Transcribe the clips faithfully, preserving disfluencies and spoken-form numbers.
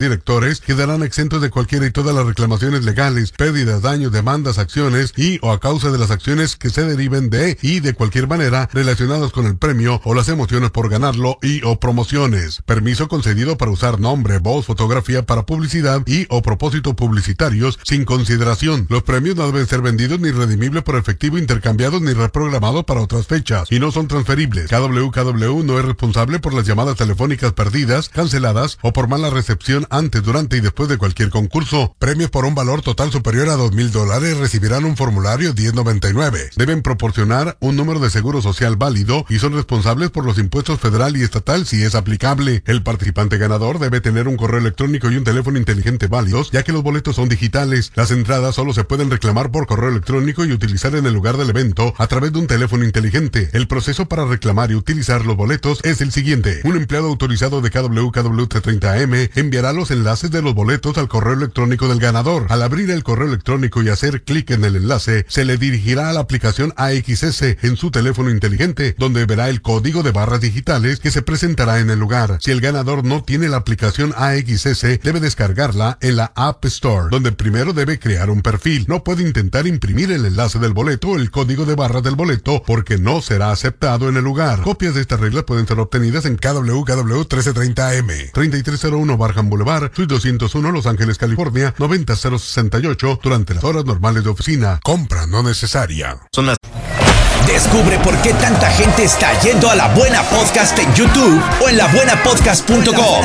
directores quedarán exentos de cualquiera y todas las reclamaciones legales, pérdidas, daños, demandas, acciones y o a causa de las acciones que se deriven de y de cualquier manera relacionadas con el premio o las emociones por ganarlo y o promociones. Permiso concedido para usar nombre, voz, fotografía para publicidad y o propósitos publicitarios sin consideración. Los premios no deben ser vendidos ni redimibles por efectivo, intercambiados ni reprogramados para otras fechas y no son transferibles. K W K W no es responsable por las llamadas telefónicas perdidas, canceladas o por mala recepción antes, durante y después de cualquier concurso. Premios por un valor total superior a dos mil dólares recibirán un formulario diez noventa y nueve. Deben proporcionar un número de seguro social válido y son responsables por los impuestos federal y estatal si es aplicable. El participante ganador debe tener un correo electrónico y un teléfono inteligente válidos, ya que los boletos son digitales. Las entradas solo se pueden reclamar por correo electrónico y utilizar en el lugar del evento a través de un teléfono inteligente. El proceso para reclamar y utilizar los boletos es el siguiente. Un empleado autorizado de K W K W T treinta M enviará los enlaces de los boletos al correo electrónico del ganador. Al abrir el correo electrónico y hacer clic en el enlace, se le dirigirá a la aplicación A X S en su teléfono inteligente, donde verá el código de barras digitales que se presentará en el lugar. Si el ganador no tiene la aplicación A X S, debe descargarla en la App Store, donde primero debe crear un perfil. No puede intentar imprimir el enlace del boleto o el código de barras del boleto porque no será aceptado en el lugar. Copias de estas reglas pueden ser obtenidas en K W K W trece treinta M, treinta y tres cero uno Barham Boulevard, Suite doscientos uno, Los Ángeles, California, noventa cero sesenta y ocho, durante las horas normales de oficina. Compra no necesaria. Son las... Descubre por qué tanta gente está yendo a La Buena Podcast en YouTube o en la buena podcast punto com.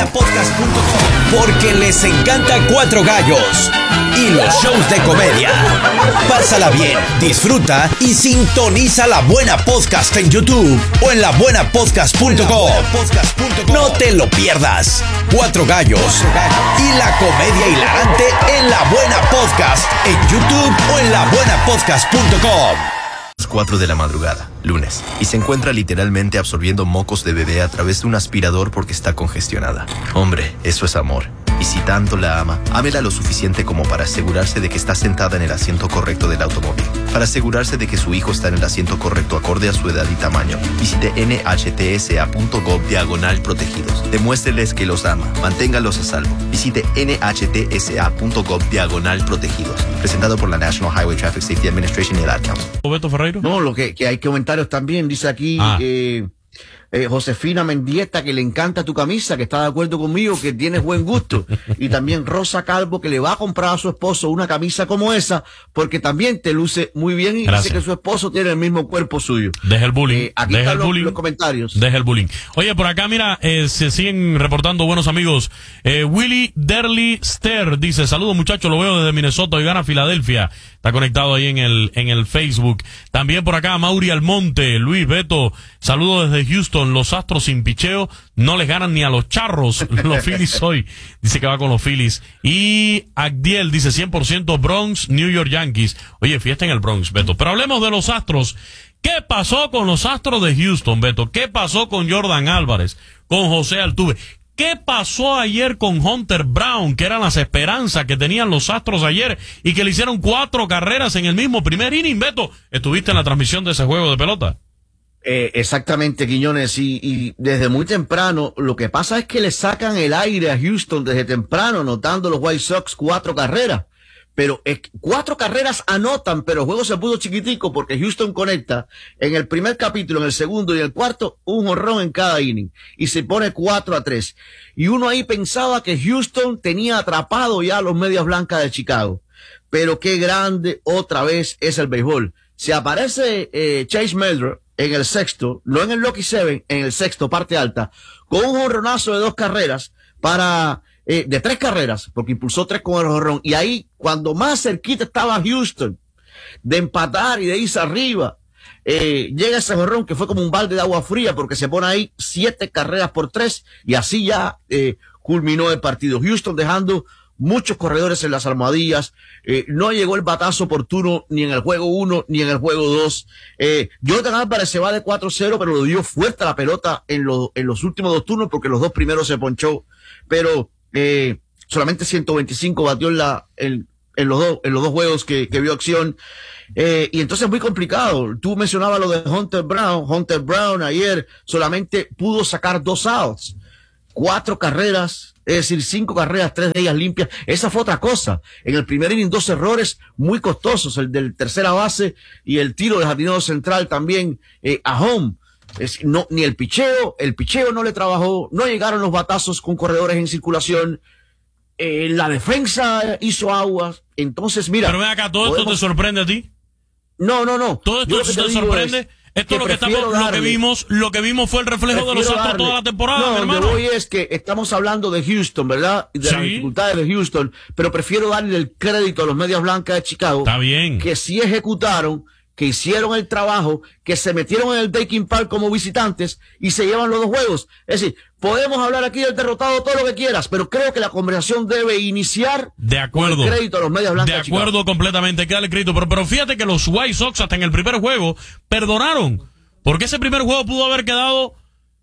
Porque les encanta Cuatro Gallos y los shows de comedia. Pásala bien, disfruta y sintoniza La Buena Podcast en YouTube o en la buena podcast punto com. No te lo pierdas. Cuatro Gallos y la comedia hilarante en La Buena Podcast en YouTube o en la buena podcast punto com. cuatro de la madrugada, lunes, y se encuentra literalmente absorbiendo mocos de bebé a través de un aspirador porque está congestionada. Hombre, eso es amor. Y si tanto la ama, ámela lo suficiente como para asegurarse de que está sentada en el asiento correcto del automóvil. Para asegurarse de que su hijo está en el asiento correcto acorde a su edad y tamaño, visite N H T S A punto gov diagonal protegidos. Demuéstreles que los ama. Manténgalos a salvo. Visite N H T S A punto gov diagonal protegidos. Presentado por la National Highway Traffic Safety Administration y el Ad Council. Roberto Ferreiro. No, lo que, que hay comentarios también. Dice aquí Ah. eh, eh, Josefina Mendieta, que le encanta tu camisa, que está de acuerdo conmigo, que tienes buen gusto. Y también Rosa Calvo, que le va a comprar a su esposo una camisa como esa, porque también te luce muy bien y Gracias. dice que su esposo tiene el mismo cuerpo suyo. Deja el bullying. Eh, aquí Deja están el los, bullying. los comentarios. Deja el bullying. Oye, por acá, mira, eh, se siguen reportando buenos amigos. Eh, Willy Derly Ster dice, saludos muchachos, lo veo desde Minnesota, hoy gana Filadelfia. Está conectado ahí en el, en el Facebook. También por acá, Mauri Almonte, Luis Beto, saludos desde Houston, los Astros sin picheo, no les ganan ni a los Charros, los Phillies hoy. Dice que va con los Phillies. Y Agdiel dice cien por ciento Bronx, New York Yankees. Oye, fiesta en el Bronx, Beto. Pero hablemos de los Astros. ¿Qué pasó con los Astros de Houston, Beto? ¿Qué pasó con Jordan Álvarez? Con José Altuve. ¿Qué pasó ayer con Hunter Brown, que eran las esperanzas que tenían los Astros ayer y que le hicieron cuatro carreras en el mismo primer inning? Beto, ¿estuviste en la transmisión de ese juego de pelota? Eh, exactamente, Quiñones, y, y desde muy temprano, lo que pasa es que le sacan el aire a Houston desde temprano, anotando los White Sox cuatro carreras. Pero eh, cuatro carreras anotan, pero el juego se puso chiquitico porque Houston conecta en el primer capítulo, en el segundo y en el cuarto, un jonrón en cada inning. Y se pone cuatro a tres. Y uno ahí pensaba que Houston tenía atrapado ya a los Medias Blancas de Chicago. Pero qué grande otra vez es el béisbol. Se aparece eh, Chase Meldor en el sexto, no en el Lucky Seven, en el sexto, parte alta, con un jonronazo de dos carreras para... Eh, de tres carreras, porque impulsó tres con el jonrón, y ahí, cuando más cerquita estaba Houston de empatar y de irse arriba, eh, llega ese jonrón que fue como un balde de agua fría, porque se pone ahí siete carreras por tres, y así ya eh, culminó el partido. Houston dejando muchos corredores en las almohadillas, eh, no llegó el batazo oportuno ni en el juego uno ni en el juego dos. Eh, Jordan Álvarez se va de cuatro cero, pero lo dio fuerte a la pelota en, lo, en los últimos dos turnos, porque los dos primeros se ponchó, pero Eh, solamente ciento veinticinco batió en, la, en, en, los, dos, en los dos juegos que, que vio acción. Eh, y entonces es muy complicado. Tú mencionabas lo de Hunter Brown. Hunter Brown ayer solamente pudo sacar dos outs. Cuatro carreras Es decir, cinco carreras, tres de ellas limpias. Esa fue otra cosa. En el primer inning, dos errores muy costosos. El del tercera base y el tiro del jardinero central también eh, a home. Es, no, ni el picheo, el picheo no le trabajó, no llegaron los batazos con corredores en circulación. Eh, la defensa hizo aguas. Entonces, mira. Pero ven acá, ¿todo podemos... esto te sorprende a ti? No, no, no. ¿Todo esto te, te sorprende? Esto es lo que estamos, darle, lo que vimos, lo que vimos fue el reflejo de los Astros darle. toda la temporada, no, mi hermano. Lo que voy es que estamos hablando de Houston, ¿verdad? De sí. las dificultades de Houston, pero prefiero darle el crédito a los Medias Blancas de Chicago. Está bien. Que sí ejecutaron, que hicieron el trabajo, que se metieron en el Dakin Park como visitantes y se llevan los dos juegos. Es decir, podemos hablar aquí del derrotado todo lo que quieras, pero creo que la conversación debe iniciar de acuerdo. con el crédito a los Medias Blancas de acuerdo de Chicago. completamente, hay que darle crédito, pero, pero fíjate que los White Sox hasta en el primer juego perdonaron, porque ese primer juego pudo haber quedado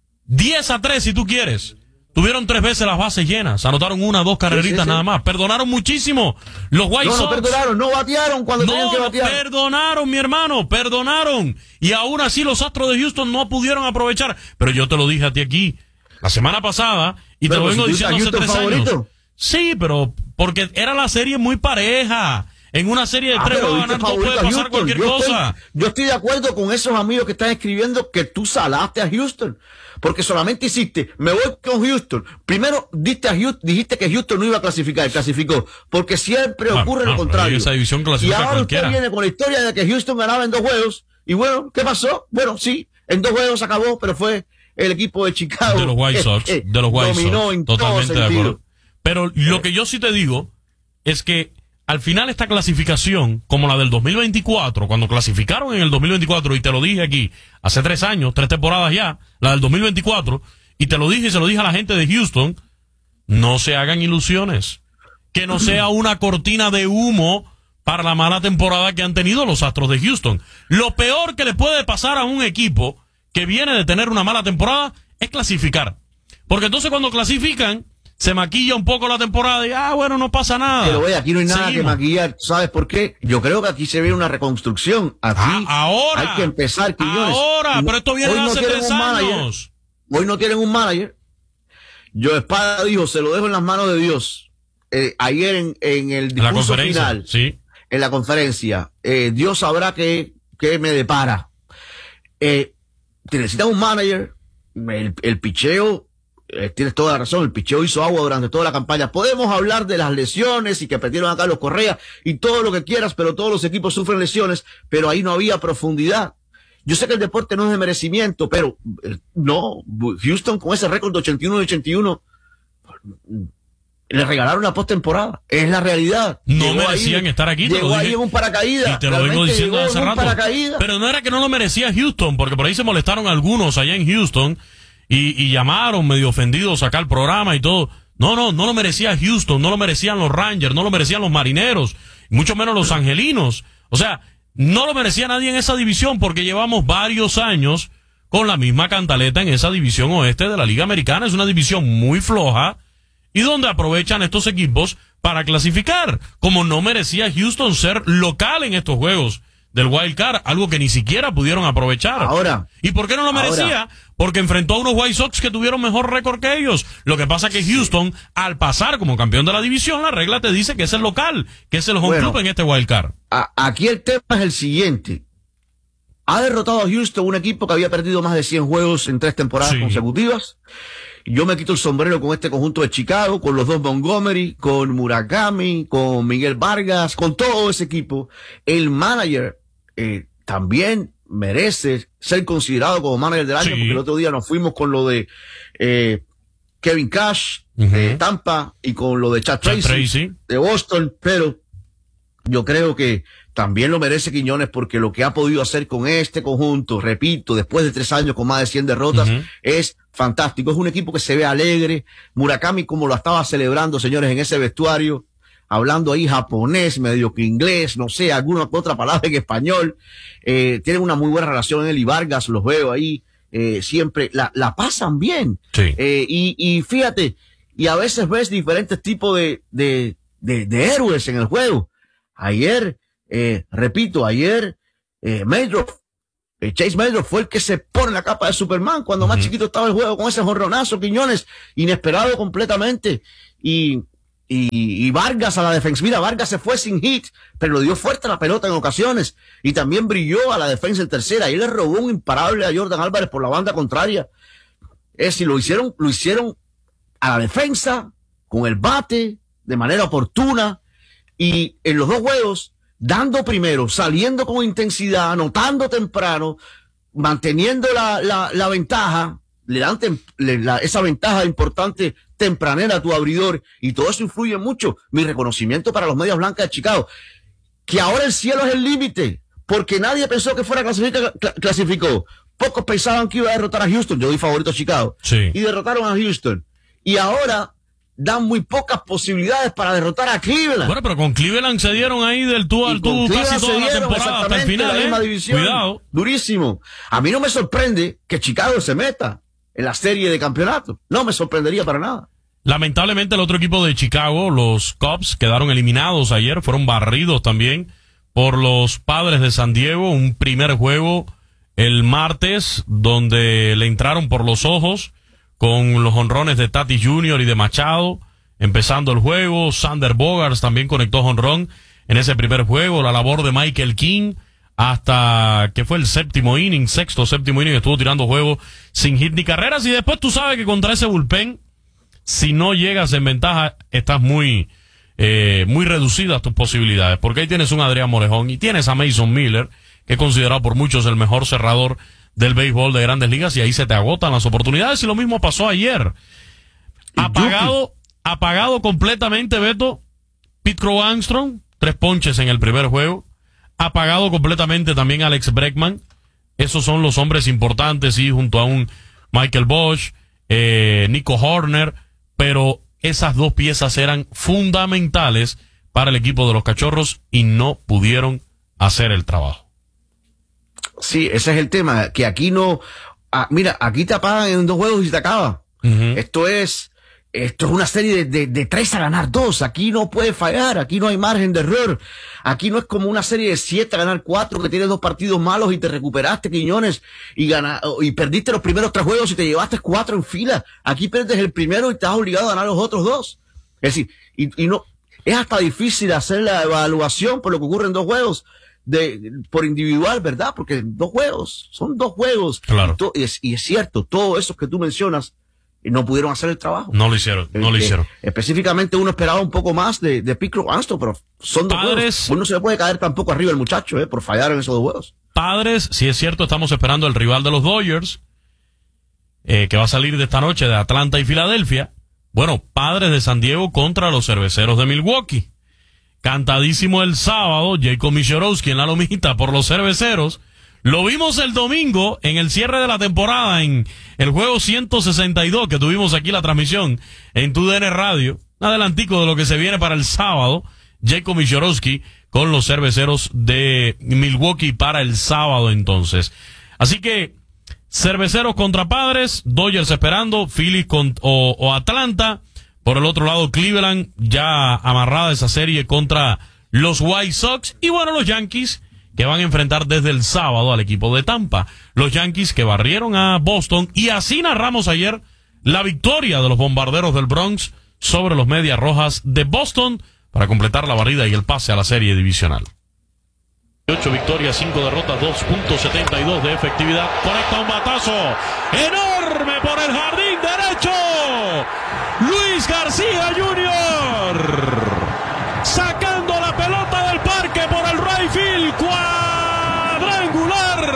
diez a tres si tú quieres. Tuvieron tres veces las bases llenas, anotaron una, dos carreritas sí, sí, sí. nada más. Perdonaron muchísimo los White no, Sox. No, perdonaron, no batearon cuando no, tenían que batear. Perdonaron, mi hermano, perdonaron. Y aún así los Astros de Houston no pudieron aprovechar. Pero yo te lo dije a ti aquí la semana pasada y pero te lo vengo si diciendo hace tres favorito. años. Sí, pero porque era la serie muy pareja. En una serie de ah, tres va a ganar, no puede pasar Houston. cualquier yo cosa. Estoy, yo estoy de acuerdo con esos amigos que están escribiendo que tú salaste a Houston. Porque solamente hiciste, me voy con Houston. Primero diste a Houston, dijiste que Houston no iba a clasificar, clasificó. Porque siempre ah, ocurre no, lo contrario. Esa división clasifica y ahora cualquiera. usted viene con la historia de que Houston ganaba en dos juegos. Y bueno, ¿qué pasó? Bueno, sí, en dos juegos acabó, pero fue el equipo de Chicago. De los White Sox, eh, eh, de los White Sox. En totalmente de acuerdo. Pero lo que yo sí te digo es que al final esta clasificación, como la del dos mil veinticuatro, cuando clasificaron en el dos mil veinticuatro, y te lo dije aquí, hace tres años, tres temporadas ya, la del dos mil veinticuatro, y te lo dije y se lo dije a la gente de Houston, no se hagan ilusiones. Que no sea una cortina de humo para la mala temporada que han tenido los Astros de Houston. Lo peor que le puede pasar a un equipo que viene de tener una mala temporada es clasificar. Porque entonces cuando clasifican, se maquilla un poco la temporada y, ah, bueno, no pasa nada. Pero ve, aquí no hay nada Seguimos. que maquillar. ¿Sabes por qué? Yo creo que aquí se ve una reconstrucción. Aquí ah, ahora, hay que empezar, Quiñones. Ahora, pero esto viene hace no tres años. Hoy no tienen un manager. Joe Espada dijo, se lo dejo en las manos de Dios. Eh, ayer en, en el discurso final, sí. en la conferencia, eh, Dios sabrá qué, qué me depara. Eh, te necesitas un manager. El, el picheo, eh, tienes toda la razón, el picheo hizo agua durante toda la campaña. Podemos hablar de las lesiones y que perdieron a Carlos Correa y todo lo que quieras, pero todos los equipos sufren lesiones, pero ahí no había profundidad. Yo sé que el deporte no es de merecimiento, pero eh, no, Houston con ese récord de ochenta y uno y ochenta y uno le regalaron la postemporada. Es la realidad. No llegó merecían ahí, estar aquí. Te llegó lo dije, ahí en un paracaídas. Y te lo vengo diciendo hace rato. Pero no era que no lo merecía Houston, porque por ahí se molestaron algunos allá en Houston y, y llamaron medio ofendidos acá al programa y todo. No, no, no lo merecía Houston, no lo merecían los Rangers, no lo merecían los Marineros, mucho menos los Angelinos. O sea, no lo merecía nadie en esa división porque llevamos varios años con la misma cantaleta en esa división oeste de la Liga Americana. Es una división muy floja y donde aprovechan estos equipos para clasificar, como no merecía Houston ser local en estos juegos del Wild Card, algo que ni siquiera pudieron aprovechar. Ahora. ¿Y por qué no lo merecía? Ahora. Porque enfrentó a unos White Sox que tuvieron mejor récord que ellos. Lo que pasa es que Houston, al pasar como campeón de la división, la regla te dice que es el local, que es el home bueno, club en este Wild Card. A, aquí el tema es el siguiente. Ha derrotado a Houston, un equipo que había perdido más de cien juegos en tres temporadas sí. consecutivas. Yo me quito el sombrero con este conjunto de Chicago, con los dos Montgomery, con Murakami, con Miguel Vargas, con todo ese equipo. El manager eh, también merece ser considerado como manager del año, sí. porque el otro día nos fuimos con lo de eh, Kevin Cash, uh-huh. de Tampa, y con lo de Chad Tracy, Tracy, de Boston, pero yo creo que también lo merece Quiñones porque lo que ha podido hacer con este conjunto, repito, después de tres años con más de cien derrotas, uh-huh. es fantástico. Es un equipo que se ve alegre. Murakami, como lo estaba celebrando, señores, en ese vestuario, hablando ahí japonés, medio que inglés, no sé, alguna otra palabra en español. Eh, tienen una muy buena relación él y Vargas, los veo ahí, eh, siempre la, la pasan bien. Sí. Eh, y, y fíjate, y a veces ves diferentes tipos de, de, de, de héroes en el juego. Ayer, eh, repito, ayer, eh, Maydorf Eh, Chase Maynard fue el que se pone la capa de Superman cuando uh-huh. más chiquito estaba el juego con ese jonronazo, Quiñones, inesperado completamente. Y, y, y Vargas a la defensa. Mira, Vargas se fue sin hit, pero le dio fuerte a la pelota en ocasiones. Y también brilló a la defensa en tercera. Y le robó un imparable a Jordan Álvarez por la banda contraria. Es decir, lo hicieron, lo hicieron a la defensa, con el bate, de manera oportuna. Y en los dos juegos, dando primero, saliendo con intensidad, anotando temprano, manteniendo la, la, la ventaja, le dan tem, le, la, esa ventaja importante tempranera a tu abridor, y todo eso influye mucho. Mi reconocimiento para los Medias Blancas de Chicago, que ahora el cielo es el límite, porque nadie pensó que fuera clasifica, cl clasificó. Pocos pensaban que iba a derrotar a Houston, yo doy favorito a Chicago, sí. y derrotaron a Houston. Y ahora dan muy pocas posibilidades para derrotar a Cleveland. Bueno, pero con Cleveland se dieron ahí del tú al tú casi toda la temporada hasta el final, ¿eh? Misma división. Cuidado. Durísimo. A mí no me sorprende que Chicago se meta en la serie de campeonato. No me sorprendería para nada. Lamentablemente el otro equipo de Chicago, los Cubs, quedaron eliminados ayer, fueron barridos también por los Padres de San Diego, un primer juego el martes donde le entraron por los ojos con los jonrones de Tatis junior y de Machado, empezando el juego. Sander Bogaerts también conectó jonrón en ese primer juego. La labor de Michael King hasta que fue el séptimo inning, sexto, séptimo inning, estuvo tirando juego sin hit ni carreras. Y después tú sabes que contra ese bullpen, si no llegas en ventaja, estás muy, eh, muy reducidas tus posibilidades. Porque ahí tienes un Adrián Morejón y tienes a Mason Miller, que es considerado por muchos el mejor cerrador del béisbol de Grandes Ligas, y ahí se te agotan las oportunidades. Y lo mismo pasó ayer. Apagado, apagado completamente, Beto, Pete Crow Armstrong, tres ponches en el primer juego. Apagado completamente también Alex Bregman. Esos son los hombres importantes, y junto a un Michael Bosch, eh, Nico Horner, pero esas dos piezas eran fundamentales para el equipo de los Cachorros y no pudieron hacer el trabajo. Sí, ese es el tema, que aquí no, ah, mira, aquí te apagan en dos juegos y te acaba. Uh-huh. Esto es, esto es una serie de, de, de tres a ganar dos. Aquí no puede fallar, aquí no hay margen de error. Aquí no es como una serie de siete a ganar cuatro, que tienes dos partidos malos y te recuperaste, Quiñones, y gana, y perdiste los primeros tres juegos y te llevaste cuatro en fila. Aquí pierdes el primero y estás obligado a ganar los otros dos. Es decir, y, y no, es hasta difícil hacer la evaluación por lo que ocurre en dos juegos. De, por individual, ¿verdad? Porque dos juegos, son dos juegos. Claro. Y, to, y, es, y es cierto, todos esos que tú mencionas no pudieron hacer el trabajo. No lo hicieron, no eh, lo hicieron. Eh, específicamente uno esperaba un poco más de, de Pete Crow Armstrong, pero son dos Padres, juegos. Uno se le puede caer tampoco arriba el muchacho, eh, por fallar en esos dos juegos. Padres, si es cierto, estamos esperando el rival de los Dodgers, eh, que va a salir de esta noche de Atlanta y Filadelfia. Bueno, Padres de San Diego contra los Cerveceros de Milwaukee. Cantadísimo el sábado, Jacob Misiorowski en la lomita por los Cerveceros. Lo vimos el domingo en el cierre de la temporada en el juego ciento sesenta y dos que tuvimos aquí la transmisión en tu D N Radio. Un adelantico de lo que se viene para el sábado. Jacob Misiorowski con los Cerveceros de Milwaukee para el sábado entonces. Así que Cerveceros contra Padres, Dodgers esperando, Phillies con, o, o Atlanta. Por el otro lado, Cleveland ya amarrada esa serie contra los White Sox. Y bueno, los Yankees que van a enfrentar desde el sábado al equipo de Tampa. Los Yankees que barrieron a Boston. Y así narramos ayer la victoria de los Bombarderos del Bronx sobre los Medias Rojas de Boston para completar la barrida y el pase a la serie divisional. ocho victorias, cinco derrotas, dos punto setenta y dos de efectividad. Conecta un batazo enorme por el jardín derecho. Luis García junior sacando la pelota del parque por el right field, cuadrangular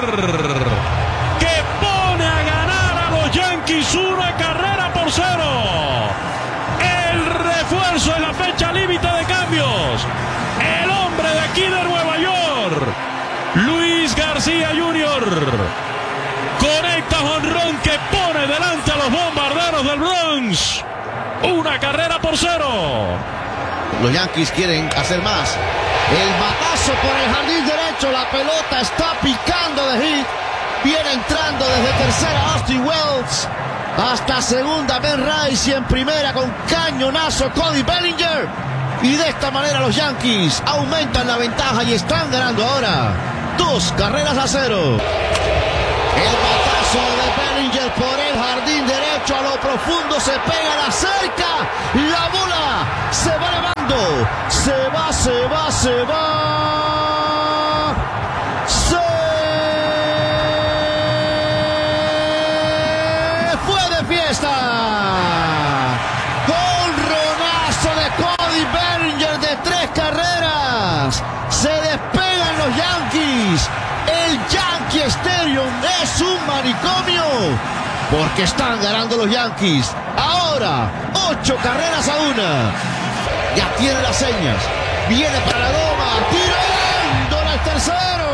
que pone a ganar a los Yankees una carrera por cero. El refuerzo en la fecha límite de cambios, el hombre de aquí de Nueva York, Luis García junior conecta jonrón que pone delante a los Bombarderos del Bronx. Una carrera por cero. Los Yankees quieren hacer más. El batazo por el jardín derecho. La pelota está picando de hit. Viene entrando desde tercera Austin Wells. Hasta segunda Ben Rice. Y en primera con cañonazo Cody Bellinger. Y de esta manera los Yankees aumentan la ventaja y están ganando ahora dos carreras a cero. El batazo de Bellinger por el jardín derecho a lo profundo, se pega a la cerca, la bola se va elevando, se va, se va, se va, se fue de fiesta. Jonronazo de Cody Bellinger de tres carreras, se despegan los Yankees. El Yankee Stadium es un manicomio porque están ganando los Yankees. Ahora, ocho carreras a una. Ya tiene las señas. Viene para la doma. Tirando al tercero.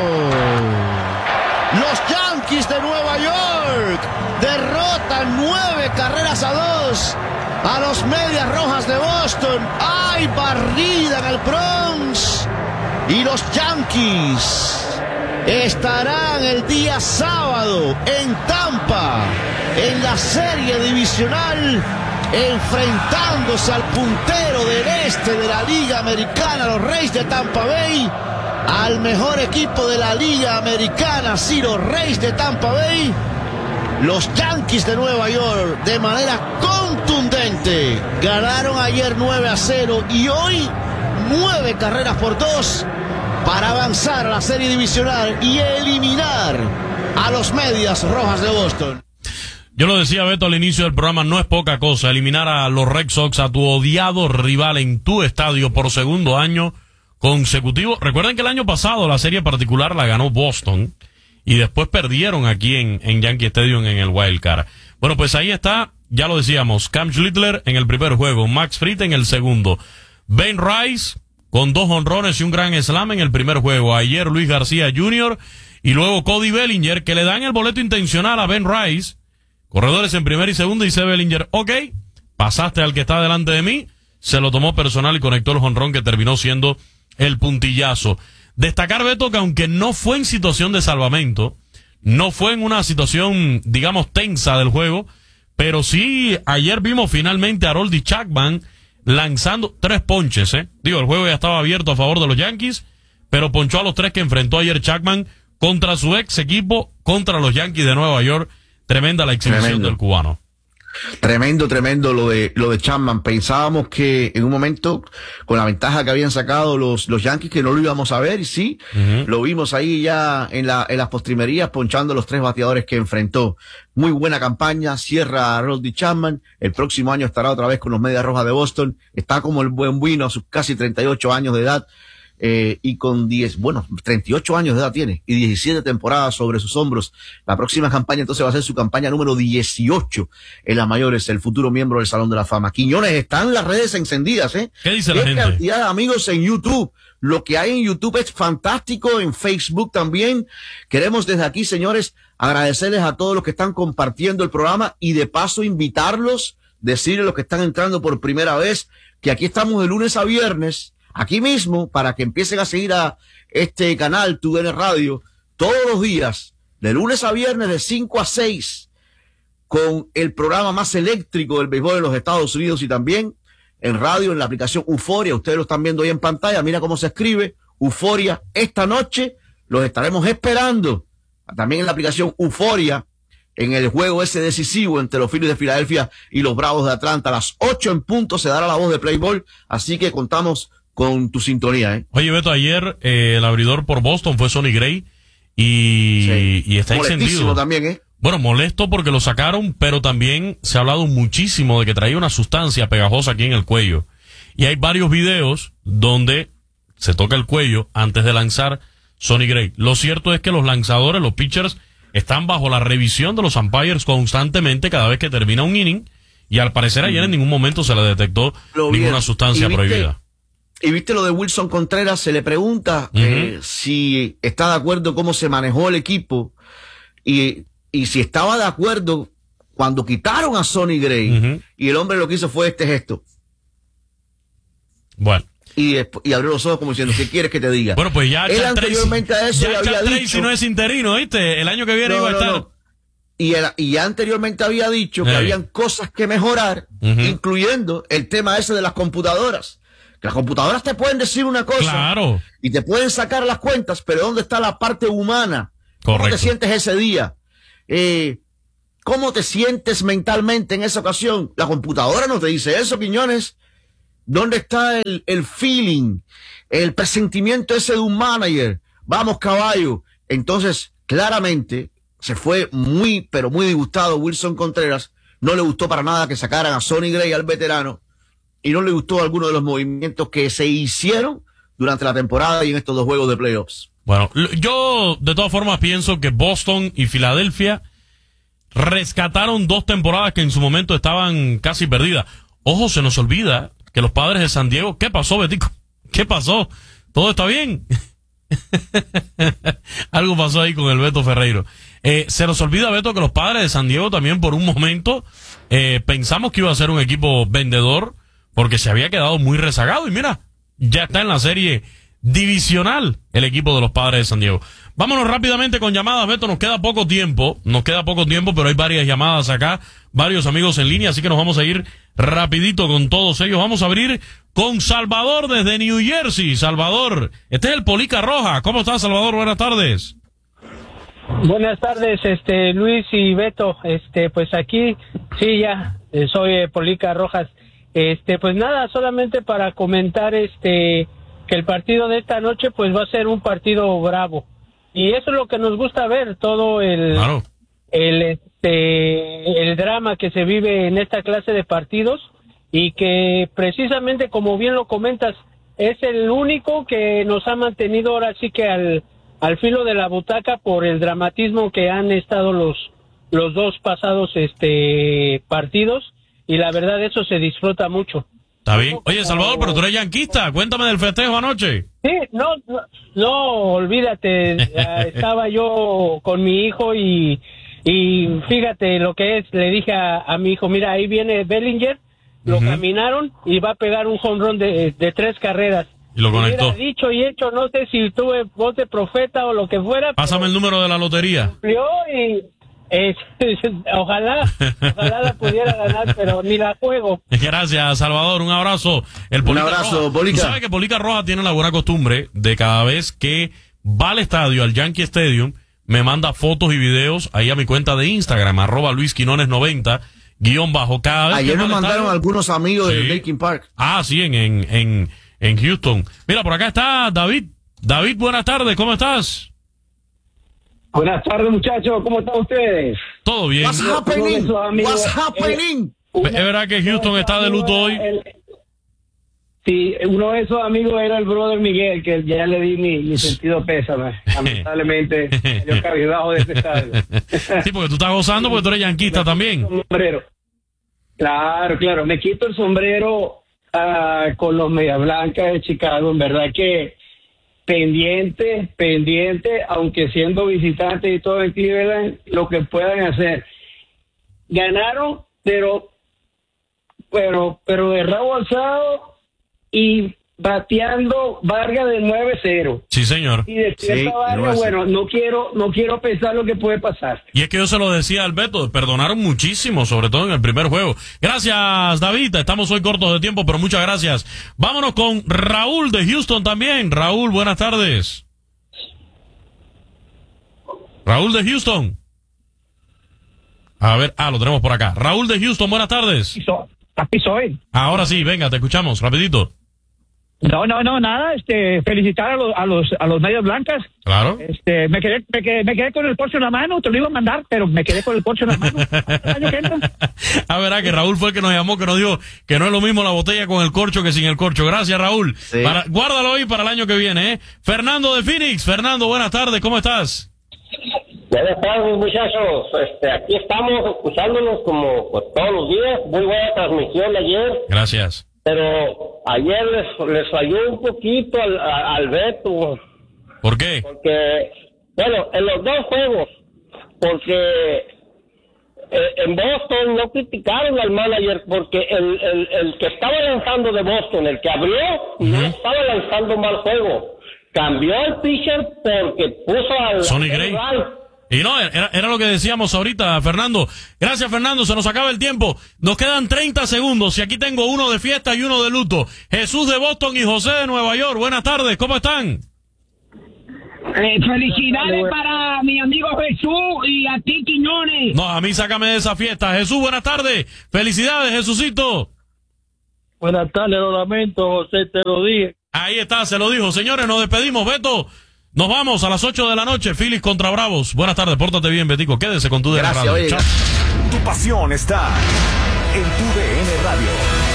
Los Yankees de Nueva York derrotan nueve carreras a dos a los Medias Rojas de Boston. Hay barrida en el Bronx. Y los Yankees estarán el día sábado en Tampa, en la serie divisional, enfrentándose al puntero del este de la Liga Americana, los Rays de Tampa Bay, al mejor equipo de la Liga Americana, sí, los Rays de Tampa Bay. Los Yankees de Nueva York, de manera contundente, ganaron ayer nueve a cero y hoy nueve carreras por dos para avanzar a la serie divisional y eliminar a los Medias Rojas de Boston. Yo lo decía, Beto, al inicio del programa, no es poca cosa eliminar a los Red Sox, a tu odiado rival en tu estadio por segundo año consecutivo. Recuerden que el año pasado la serie particular la ganó Boston y después perdieron aquí en, en Yankee Stadium en el Wild Card. Bueno, pues ahí está, ya lo decíamos, Cam Schlittler en el primer juego, Max Fried en el segundo, Ben Rice con dos honrones y un gran slam en el primer juego. Ayer Luis García junior y luego Cody Bellinger, que le dan el boleto intencional a Ben Rice. Corredores en primera y segunda, dice Bellinger, ok, pasaste al que está delante de mí. Se lo tomó personal y conectó el jonrón que terminó siendo el puntillazo. Destacar, Beto, que aunque no fue en situación de salvamento, no fue en una situación, digamos, tensa del juego, pero sí ayer vimos finalmente a Aroldis Chapman lanzando tres ponches, ¿eh? Digo, el juego ya estaba abierto a favor de los Yankees, pero ponchó a los tres que enfrentó ayer Chapman contra su ex equipo, contra los Yankees de Nueva York. Tremenda la exhibición Tremendo. del cubano. Tremendo, tremendo lo de lo de Chapman. Pensábamos que en un momento, con la ventaja que habían sacado los los Yankees, que no lo íbamos a ver, y sí, uh-huh. lo vimos ahí ya en la en las postrimerías, ponchando los tres bateadores que enfrentó. Muy buena campaña, cierra a Aroldis Chapman. El próximo año estará otra vez con los Medias Rojas de Boston. Está como el buen vino a sus casi treinta y ocho años de edad. Eh, y con diez, bueno, treinta y ocho años de edad tiene, y diecisiete temporadas sobre sus hombros. La próxima campaña entonces va a ser su campaña número dieciocho en las mayores, el futuro miembro del Salón de la Fama. Quiñones, están las redes encendidas, ¿eh? ¿Qué dice la ¿Qué gente? cantidad de amigos en YouTube? Lo que hay en YouTube es fantástico, en Facebook también. Queremos desde aquí, señores, agradecerles a todos los que están compartiendo el programa y de paso invitarlos, decirles a los que están entrando por primera vez, que aquí estamos de lunes a viernes, aquí mismo, para que empiecen a seguir a este canal, Tu D N Radio, todos los días, de lunes a viernes, de cinco a seis, con el programa más eléctrico del béisbol en los Estados Unidos y también en radio, en la aplicación Euforia. Ustedes lo están viendo ahí en pantalla, mira cómo se escribe, Euforia. Esta noche los estaremos esperando, también en la aplicación Euforia, en el juego ese decisivo entre los Phillies de Filadelfia y los Bravos de Atlanta. A las ocho en punto se dará la voz de Play Ball, así que contamos con tu sintonía, ¿eh? Oye, Beto, ayer eh, el abridor por Boston fue Sonny Gray y, sí. y está encendido. También, ¿eh? Bueno, molesto porque lo sacaron, pero también se ha hablado muchísimo de que traía una sustancia pegajosa aquí en el cuello. Y hay varios videos donde se toca el cuello antes de lanzar Sonny Gray. Lo cierto es que los lanzadores, los pitchers, están bajo la revisión de los umpires constantemente cada vez que termina un inning, y al parecer ayer en ningún momento se le detectó lo ninguna bien. sustancia ¿Y viste, prohibida. Y viste lo de Wilson Contreras, se le pregunta uh-huh. eh, si está de acuerdo cómo se manejó el equipo y, y si estaba de acuerdo cuando quitaron a Sonny Gray, uh-huh. y el hombre lo que hizo fue este gesto. Bueno. Y, y abrió los ojos como diciendo, ¿qué quieres que te diga? Bueno, pues ya él anteriormente Tracy, a eso ya había Tracy dicho, no es interino, ¿viste? El año que viene no, iba a no, estar. No. Y, el, y anteriormente había dicho que hey. habían cosas que mejorar, uh-huh. incluyendo el tema ese de las computadoras, Las computadoras te pueden decir una cosa Claro. y te pueden sacar las cuentas, pero ¿dónde está la parte humana? ¿Cómo Correcto. te sientes ese día? Eh, ¿Cómo te sientes mentalmente en esa ocasión? La computadora no te dice eso, Quiñones. ¿Dónde está el, el feeling, el presentimiento ese de un manager? Vamos, caballo. Entonces, claramente, se fue muy, pero muy disgustado Wilson Contreras. No le gustó para nada que sacaran a Sonny Gray, al veterano, y no le gustó alguno de los movimientos que se hicieron durante la temporada y en estos dos juegos de playoffs. Bueno, yo de todas formas pienso que Boston y Filadelfia rescataron dos temporadas que en su momento estaban casi perdidas. Ojo, se nos olvida que los Padres de San Diego... ¿Qué pasó, Betico? ¿Qué pasó? ¿Todo está bien? Algo pasó ahí con el Beto Ferreiro. Eh, se nos olvida, Beto, que los Padres de San Diego también por un momento eh, pensamos que iba a ser un equipo vendedor porque se había quedado muy rezagado. Y mira, ya está en la serie divisional el equipo de los Padres de San Diego. Vámonos rápidamente con llamadas, Beto, nos queda poco tiempo, nos queda poco tiempo, pero hay varias llamadas acá, varios amigos en línea, así que nos vamos a ir rapidito con todos ellos. Vamos a abrir con Salvador desde New Jersey. Salvador, este es el Polica Roja. ¿Cómo estás, Salvador? Buenas tardes. Buenas tardes, este Luis y Beto. Este, pues aquí, sí, ya, eh, soy eh, Polica Rojas. Este, pues nada, solamente para comentar, este, que el partido de esta noche, pues va a ser un partido bravo. Y eso es lo que nos gusta ver, todo el, Claro. el, este, el drama que se vive en esta clase de partidos y que precisamente, como bien lo comentas, es el único que nos ha mantenido ahora sí que al, al filo de la butaca por el dramatismo que han estado los, los dos pasados, este, partidos, y la verdad eso se disfruta mucho. Está bien. Oye, Salvador, pero tú eres yanquista. Cuéntame del festejo anoche. Sí, no, no, no olvídate, estaba yo con mi hijo y, y fíjate lo que es, le dije a, a mi hijo, mira, ahí viene Bellinger, lo Ujú. caminaron y va a pegar un home run de, de tres carreras. Y lo conectó. Mira, dicho y hecho, no sé si tuve voz de profeta o lo que fuera. Pásame el número de la lotería. Cumplió y eh, ojalá, ojalá la pudiera ganar, pero ni la juego. Gracias, Salvador. Un abrazo. El Polica Un abrazo, Roja. Polica. Tú sabes que Polica Roja tiene la buena costumbre de cada vez que va al estadio, al Yankee Stadium, me manda fotos y videos ahí a mi cuenta de Instagram, arroba Luis Quinones noventa, guión bajo. Cada vez Ayer que va nos al mandaron estadio- algunos amigos Sí. del Linkin Park. Ah, sí, en, en, en, en Houston. Mira, por acá está David. David, buenas tardes. ¿Cómo estás? Buenas tardes, muchachos. ¿Cómo están ustedes? Todo bien. What's Uno de happening? esos amigos- What's happening? Es verdad que Houston está de luto hoy. El- Sí, uno de esos amigos era el brother Miguel, que ya le di mi, mi sentido pésame. Lamentablemente, yo cabizbajo de ese estadio. Sí, porque tú estás gozando porque tú eres yanquista también. Sombrero. Claro, claro. Me quito el sombrero ah, con los Medias Blancas de Chicago. En verdad que pendiente, pendiente, aunque siendo visitante y todo en Cleveland, lo que puedan hacer. Ganaron, pero, pero, pero de rabo alzado y bateando Vargas de nueve cero. Sí, señor. Y despierta Sí, Vargas, no va a ser. bueno, no quiero, no quiero pensar lo que puede pasar. Y es que yo se lo decía a Alberto, perdonaron muchísimo, sobre todo en el primer juego. Gracias, David. Estamos hoy cortos de tiempo, pero muchas gracias. Vámonos con Raúl de Houston también. Raúl, buenas tardes. Raúl de Houston. A ver, ah, lo tenemos por acá. Raúl de Houston, buenas tardes. Aquí soy. Ahora sí, venga, te escuchamos, rapidito. No, no, no, nada, este, felicitar a los, a los, a los Medias Blancas. Claro. Este, me quedé, me quedé, me quedé con el Porsche en la mano, te lo iba a mandar, pero me quedé con el Porsche en la mano. El año que entra. Ah, verá que Raúl fue el que nos llamó, que nos dijo que no es lo mismo la botella con el corcho que sin el corcho. Gracias, Raúl. Sí. Para, guárdalo ahí para el año que viene, ¿eh? Fernando de Phoenix. Fernando, buenas tardes, ¿cómo estás? Buenas tardes, muchachos. Este, aquí estamos escuchándonos como pues, todos los días. Muy buena transmisión ayer, Gracias. pero ayer les, les falló un poquito al, a- al Beto, ¿Por qué? porque, bueno, en los dos juegos, porque eh, en Boston no criticaron al manager, porque el, el, el que estaba lanzando de Boston, el que abrió, no Ujú. estaba lanzando mal juego. Cambió el pitcher porque puso al Sonny al Gray. rival. Y no, era, era lo que decíamos ahorita, Fernando. Gracias, Fernando, se nos acaba el tiempo. Nos quedan treinta segundos y aquí tengo uno de fiesta y uno de luto. Jesús de Boston y José de Nueva York. Buenas tardes, ¿cómo están? Eh, felicidades para mi amigo Jesús y a ti, Quiñones. No, a mí sácame de esa fiesta. Jesús, buenas tardes. Felicidades, Jesucito. Buenas tardes, lo lamento, José, te lo dije. Ahí está, se lo dijo. Señores, nos despedimos. Beto, nos vamos a las ocho de la noche. Phillies contra Bravos. Buenas tardes, pórtate bien, Betico. Quédese con tu D N Gracias, Radio. oye. Chao. Tu pasión está en tu D N Radio.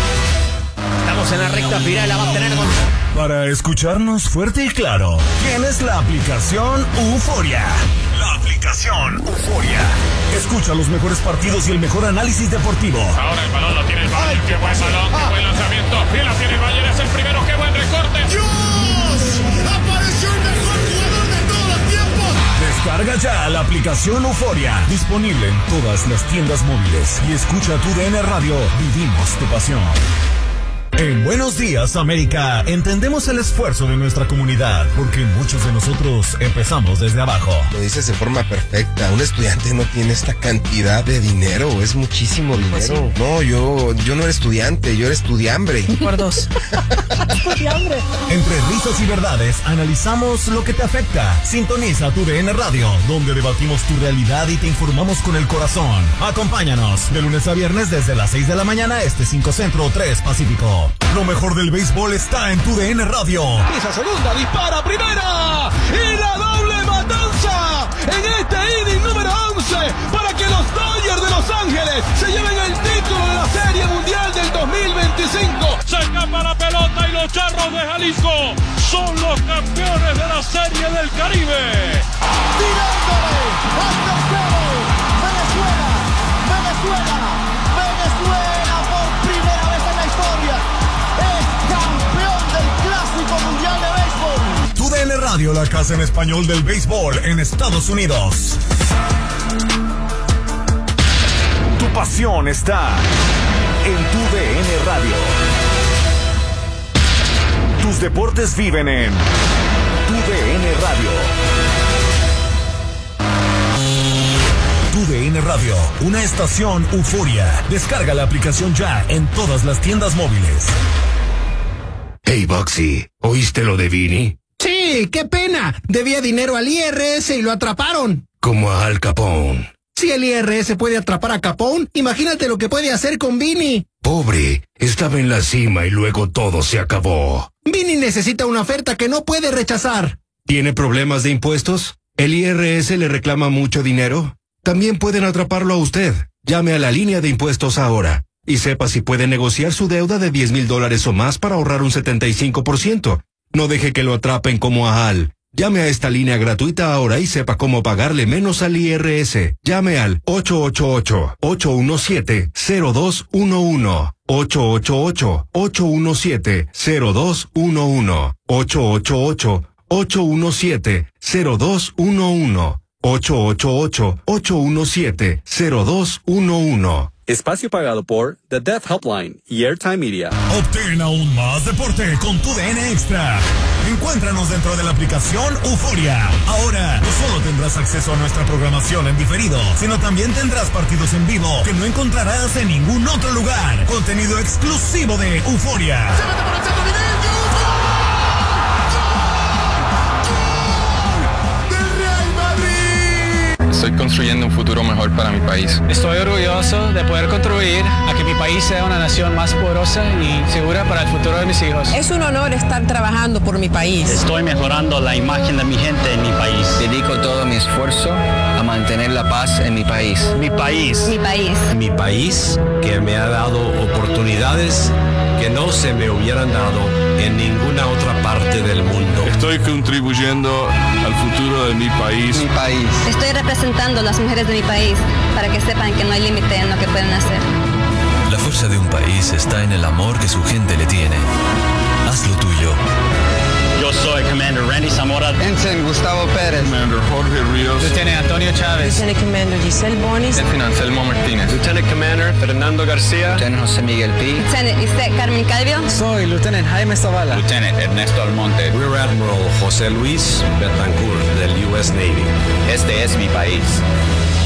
Estamos en la recta final, la va a tener con... Para escucharnos fuerte y claro, tienes la aplicación Euforia. La aplicación Euforia. Escucha los mejores partidos y el mejor análisis deportivo. Ahora el balón lo tiene el Bayern. Qué buen balón, qué buen lanzamiento. Y la tiene el Bayern, es el primero. Qué buen recorte. ¡Dios! ¡Apareció el mejor jugador de todos los tiempos! Descarga ya la aplicación Euforia. Disponible en todas las tiendas móviles. Y escucha tu D N Radio. Vivimos tu pasión. En Buenos Días, América, entendemos el esfuerzo de nuestra comunidad, porque muchos de nosotros empezamos desde abajo. Lo dices de forma perfecta. Un estudiante no tiene esta cantidad de dinero, es muchísimo dinero. Pues sí. No, yo, yo no era estudiante, yo era estudiambre. Por dos. Estudiambre. Entre risas y verdades, analizamos lo que te afecta. Sintoniza tu D N Radio, donde debatimos tu realidad y te informamos con el corazón. Acompáñanos de lunes a viernes desde las seis de la mañana, este cinco Centro, tres Pacífico. Lo mejor del béisbol está en tu D N Radio. Esa segunda, dispara primera y la doble matanza en este inning número once para que los Dodgers de Los Ángeles se lleven el título de la Serie Mundial del dos mil veinticinco. Se escapa la pelota y los Charros de Jalisco son los campeones de la Serie del Caribe. Tirándole al tercero. Venezuela, Venezuela, Venezuela por primera vez en la historia es campeón del Clásico Mundial de Béisbol. Tu D N Radio, la casa en español del béisbol en Estados Unidos. Tu pasión está en tu D N Radio. Tus deportes viven en tu D N Radio. Tu D N Radio, una estación Euforia. Descarga la aplicación ya en todas las tiendas móviles. Hey, Boxy, ¿oíste lo de Vini? Sí, qué pena. Debía dinero al I R S y lo atraparon. Como a Al Capone. Si el I R S puede atrapar a Capone, imagínate lo que puede hacer con Vini. Pobre, estaba en la cima y luego todo se acabó. Vini necesita una oferta que no puede rechazar. ¿Tiene problemas de impuestos? ¿El I R S le reclama mucho dinero? También pueden atraparlo a usted. Llame a la línea de impuestos ahora y sepa si puede negociar su deuda de diez mil dólares o más para ahorrar un setenta y cinco por ciento. No deje que lo atrapen como a Al. Llame a esta línea gratuita ahora y sepa cómo pagarle menos al I R S. Llame al ocho ocho ocho, ocho uno siete, cero dos uno uno. ocho ocho ocho, ocho uno siete, cero dos uno uno. ocho ocho ocho, ocho uno siete, cero dos uno uno. ocho ocho ocho, ocho uno siete, cero dos uno uno. Espacio pagado por The Deaf Helpline y Airtime Media. Obtén aún más deporte con tu D N Extra. Encuéntranos dentro de la aplicación Euforia. Ahora, no solo tendrás acceso a nuestra programación en diferido, sino también tendrás partidos en vivo que no encontrarás en ningún otro lugar. Contenido exclusivo de Euforia. Estoy construyendo un futuro mejor para mi país. Estoy orgulloso de poder contribuir a que mi país sea una nación más poderosa y segura para el futuro de mis hijos. Es un honor estar trabajando por mi país. Estoy mejorando la imagen de mi gente en mi país. Dedico todo mi esfuerzo a mantener la paz en mi país. Mi país. Mi país. Mi país, que me ha dado oportunidades que no se me hubieran dado en ninguna otra parte del mundo. Estoy contribuyendo al futuro de mi país. Mi país. Estoy representando a las mujeres de mi país para que sepan que no hay límite en lo que pueden hacer. La fuerza de un país está en el amor que su gente le tiene. Haz lo tuyo. Yo Soy Commander Randy Zamora. Ensign Gustavo Pérez. Commander Jorge Ríos. Lieutenant Antonio Chávez. Lieutenant Commander Giselle Bonis. Lieutenant Anselmo Martínez. Lieutenant Commander Fernando García. Lieutenant José Miguel P. Lieutenant Isaac Carmen Calvio. Soy Lieutenant Jaime Zavala. Lieutenant Ernesto Almonte. Rear Admiral José Luis Betancourt del U S Navy. Este es mi país.